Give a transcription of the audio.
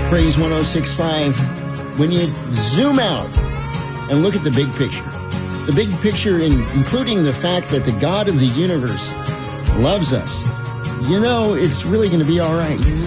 Praise 106.5. When you zoom out and look at the big picture including the fact that the God of the universe loves us, you know it's really going to be all right.